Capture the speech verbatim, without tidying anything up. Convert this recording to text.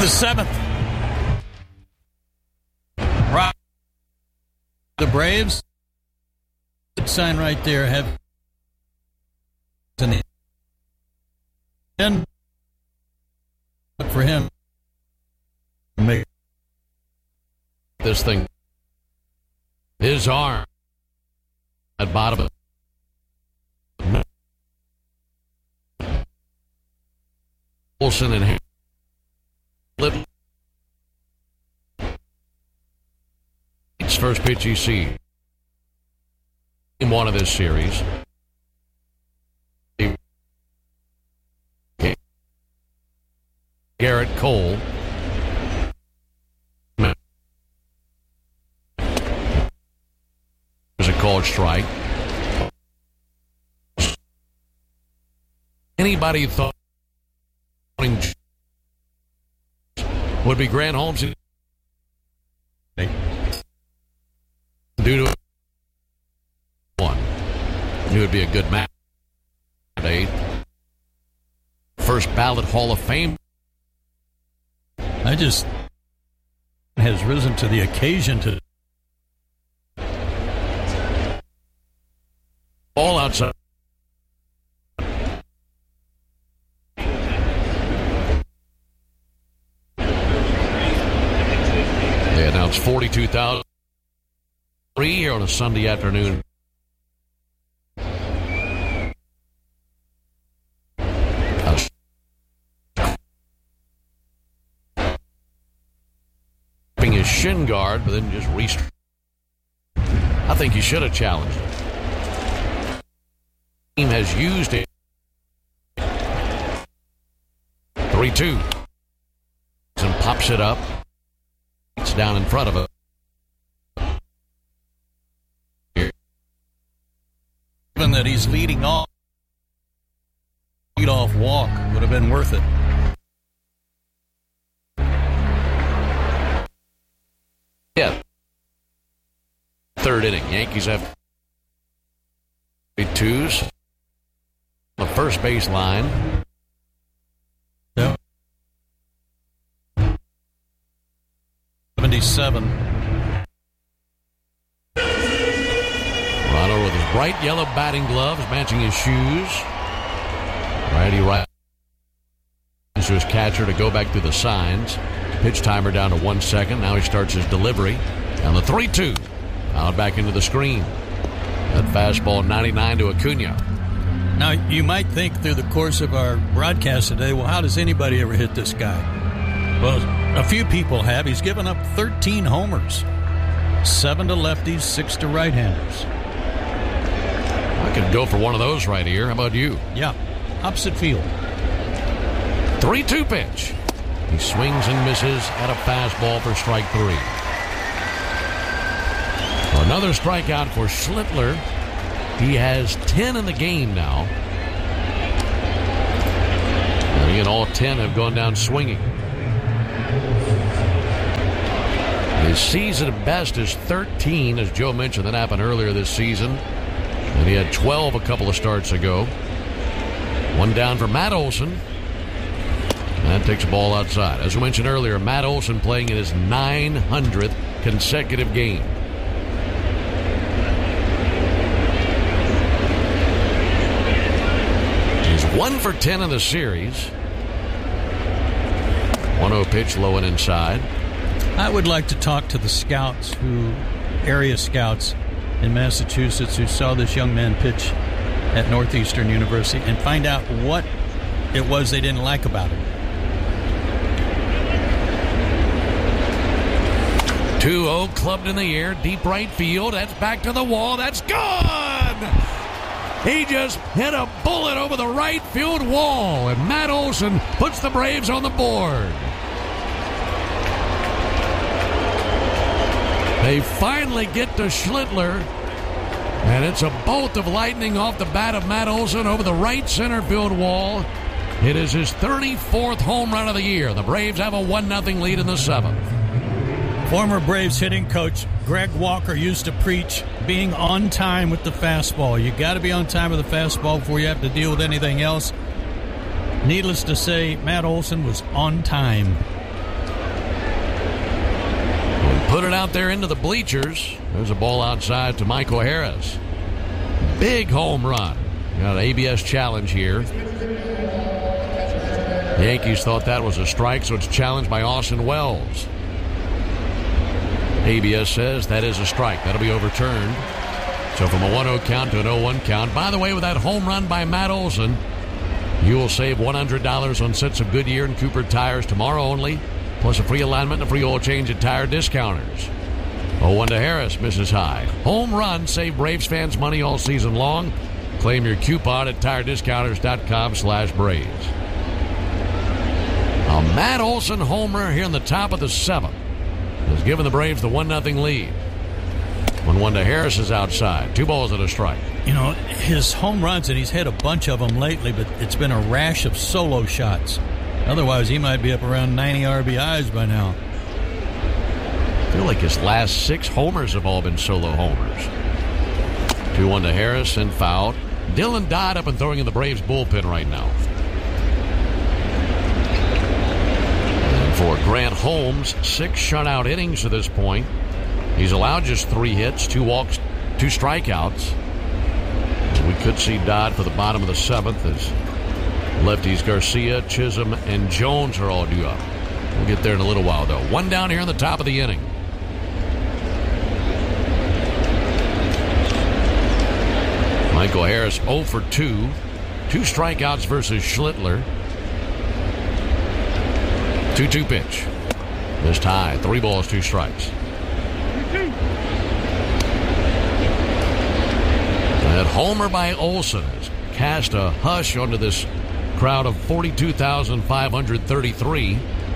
The seventh. Right. The Braves. Good sign right there. Have and for him make this thing. His arm at bottom of it. Olsen and Little. It's first pitch you see in one of this series. Garrett Cole. There's a called strike. Anybody thought would be Grant Holmes due to one. He would be a good match. First ballot Hall of Fame. I just has risen to the occasion to all outside. They announced forty-two thousand three here on a Sunday afternoon. His shin guard, but then just rest. I think he should have challenged it. Team has used it. three two. And pops it up. It's down in front of it. Given that he's leading off, lead off walk would have been worth it. Yeah. Third inning. Yankees have twos. The first base line. Yep. seventy-seven. Ronald with his bright yellow batting gloves matching his shoes. Righty right. To his catcher to go back through the signs. Pitch timer down to one second. Now he starts his delivery. And the three two. Out back into the screen. That fastball ninety-nine to Acuna. Now, you might think through the course of our broadcast today, well, how does anybody ever hit this guy? Well, a few people have. He's given up thirteen homers. Seven to lefties, six to right-handers. I could go for one of those right here. How about you? Yeah, opposite field. three two pitch. He swings and misses at a fastball for strike three. Another strikeout for Schlittler. He has ten in the game now. And again, all ten have gone down swinging. His season best is thirteen, as Joe mentioned. That happened earlier this season. And he had twelve a couple of starts ago. One down for Matt Olson. That takes a ball outside. As we mentioned earlier, Matt Olson playing in his nine hundredth consecutive game. He's one for ten in the series. one oh pitch low and inside. I would like to talk to the scouts, who area scouts in Massachusetts who saw this young man pitch at Northeastern University and find out what it was they didn't like about him. two oh clubbed in the air, deep right field. That's back to the wall. That's gone! He just hit a bullet over the right field wall, and Matt Olson puts the Braves on the board. They finally get to Schlittler, and it's a bolt of lightning off the bat of Matt Olson over the right center field wall. It is his thirty-fourth home run of the year. The Braves have a one nothing lead in the seventh. Former Braves hitting coach Greg Walker used to preach being on time with the fastball. You got to be on time with the fastball before you have to deal with anything else. Needless to say, Matt Olson was on time put it out there into the bleachers. There's a ball outside to Michael Harris. Big home run. Got an A B S challenge here. The Yankees thought that was a strike, so it's challenged by Austin Wells. A B S says that is a strike. That'll be overturned. So from a one oh count to an oh one count. By the way, with that home run by Matt Olson, you will save one hundred dollars on sets of Goodyear and Cooper tires tomorrow only, plus a free alignment and a free oil change at Tire Discounters. oh one to Harris, misses high. Home run, save Braves fans money all season long. Claim your coupon at tire discounters dot com slash Braves. A Matt Olson homer here in the top of the seventh has given the Braves the one nothing lead. one one to Harris is outside. Two balls and a strike. You know, his home runs, and he's hit a bunch of them lately, but it's been a rash of solo shots. Otherwise, he might be up around ninety R B Is by now. I feel like his last six homers have all been solo homers. two one to Harris and fouled. Dylan Dodd up and throwing in the Braves bullpen right now. And for Grant Holmes, six shutout innings to this point. He's allowed just three hits, two walks, two strikeouts. We could see Dodd for the bottom of the seventh as lefties Garcia, Chisholm, and Jones are all due up. We'll get there in a little while, though. One down here in the top of the inning. Michael Harris oh for two. Two strikeouts versus Schlittler. two two pitch. Missed high. Three balls, two strikes. That homer by Olson has cast a hush onto this crowd of forty-two thousand five hundred thirty-three.